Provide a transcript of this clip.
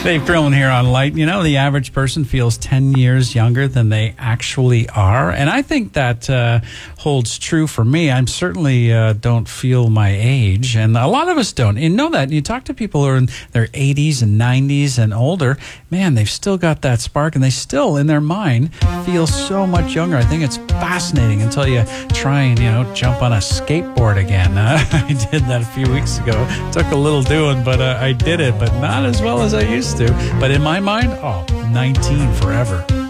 Dave Drilling here on Light. You know, the average person feels 10 years younger than they actually are. And I think that holds true for me. I certainly don't feel my age. And a lot of us don't. You know that. You talk to people who are in their 80s and 90s and older. Man, they've still got that spark. And they still, in their mind, feel so much younger. I think it's fascinating until you try and, jump on a skateboard again. I did that a few weeks ago. Took a little doing, but I did it. But not as well as I used to. But in my mind, 19 forever.